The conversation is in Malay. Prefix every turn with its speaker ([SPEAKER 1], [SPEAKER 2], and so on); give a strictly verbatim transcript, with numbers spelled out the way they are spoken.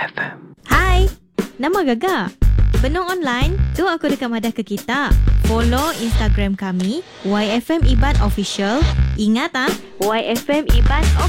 [SPEAKER 1] F M.
[SPEAKER 2] Hai, nama Gaga. Benung online, tu aku dekat madah ke kita. Follow Instagram kami, Y F M Iban Official. Ingat ah, Y F M Iban